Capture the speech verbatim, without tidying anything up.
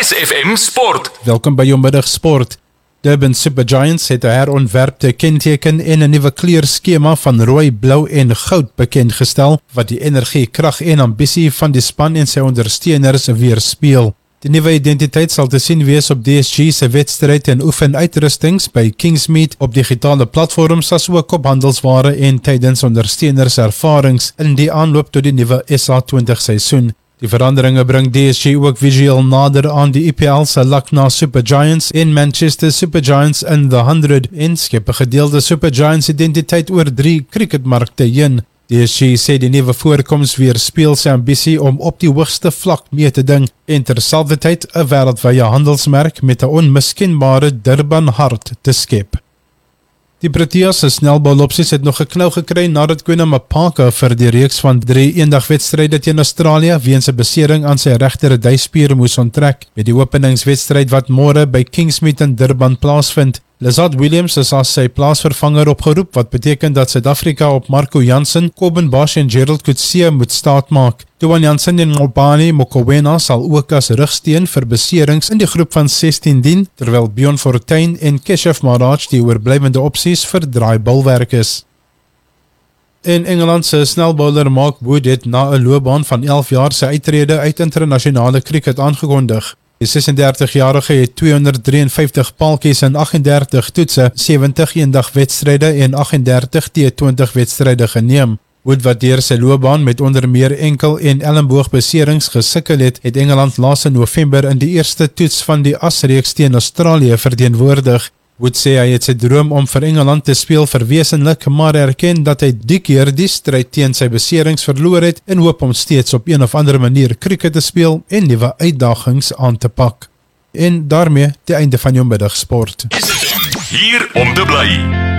S F M Sport. Welkom by jou middag sport. Durban Supergiants het 'n herontwerpte kenteken en 'n nuwe kleurskema van rooi, blou en goud bekendgestel wat die energie, krag en ambisie van die span en sy ondersteuners weerspieël. Die nuwe identiteit sal te sien wees op D S G se wedstryd en oefenuitrustings by Kingsmead op digitale platforms as ook op handelsware en tydens ondersteuners ervarings in die aanloop tot die nuwe S A twintig seisoen. Die veranderinge bring D S G ook visueel nader aan die I P L se Lucknow Supergiants en Manchester Supergiants in the honderd en skep 'n gedeelde Supergiants identiteit oor drie cricketmarkte heen. D S G sê die nuwe voorkoms weerspieël sy ambisie om op die hoogste vlak mee te ding en terselfdertyd 'n wêreldwye handelsmerk met 'n onmiskenbare Durban hart te skep. Die Proteas se snelbalopsies het nog 'n knou gekry nadat Quinn Mapaka vir die reeks van drie eendagwedstryde teen Australië weens 'n besering aan sy regter duispier moes onttrek met die openingswedstryd wat môre by Kingsmead in Durban plaasvind. Lazard Williams is as sy plaasvervanger opgeroep wat beteken dat Suid-Afrika op Marco Jansen, Coben Bosch en Gerald Coetzee moet staatmaak. Duan Jansen en Ngobani Mokoena sal ook as rugsteen vir beserings in die groep van sestien dien, terwyl Bjorn Fortuin en Keshav Maharaj die oorblywende opsies vir draaibolwerk is. In Engeland se snelbowler Mark Wood het na 'n loopbaan van elf jaar sy uittrede uit internasionale cricket aangekondig. Die ses-en-dertig-jarige het tweehonderddrieënvyftig paaltjies in agt en dertig toetse, sewentig eendagwedstryde en agt en dertig T twintig wedstryde geneem. Wood wat deur sy loopbaan met onder meer enkel en elmboogbeserings gesukkel het, het Engeland laas in November in die eerste toets van die asreeks teen Australië verteenwoordig. Wood sê hy het sy droom om vir Engeland te speel verwesenlik, maar erken dat hy die keer die stryd teen sy beserings verloor het en hoop om steeds op een of ander manier cricket te speel en nuwe uitdagings aan te pak. En daarmee die einde van jou middagsport. Hier om te bly.